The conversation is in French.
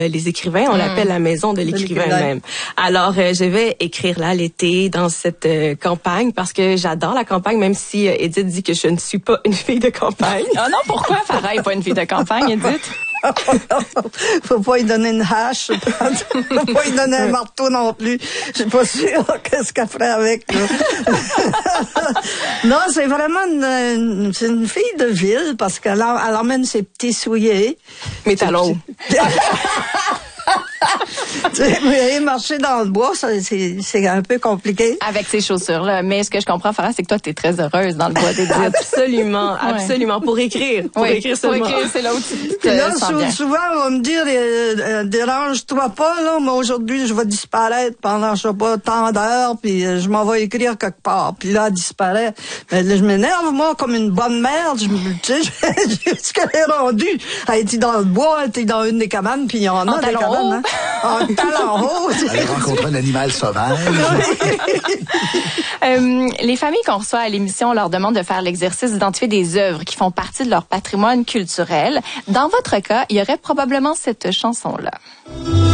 les écrivains. On l'appelle la maison de l'écrivain même. Alors, je vais écrire là l'été dans cette campagne parce que j'adore la campagne, même si Edith dit que je ne suis pas une fille de campagne. Ah non, pourquoi Farah est pas une fille de campagne, Edith? Faut pas lui donner une hache. Faut pas lui donner un marteau non plus. Je suis pas sûre qu'est-ce qu'elle ferait avec, là. Non, c'est vraiment c'est une fille de ville parce qu'elle emmène ses petits souliers. Mes talons. Mais marcher dans le bois, c'est un peu compliqué. Avec ces chaussures-là. Mais ce que je comprends, Farah, c'est que toi, t'es très heureuse dans le bois d'Edith. Absolument, absolument. Pour écrire. Pour écrire seulement. Pour écrire, c'est là où tu te là, sens bien. souvent, on va me dire, dérange-toi pas, là, mais aujourd'hui, je vais disparaître pendant, je sais pas, tant d'heures, puis je m'en vais écrire quelque part. Puis là, elle disparaît. Mais là, je m'énerve, moi, comme une bonne merde. Tu sais, ce qu'elle est rendue. Elle était dans le bois, elle était dans une des cabanes, puis il y en a des cabanes, hein. En talon haut. Elle a rencontré un animal sauvage. Les familles qu'on reçoit à l'émission, on leur demande de faire l'exercice d'identifier des œuvres qui font partie de leur patrimoine culturel. Dans votre cas, il y aurait probablement cette chanson-là.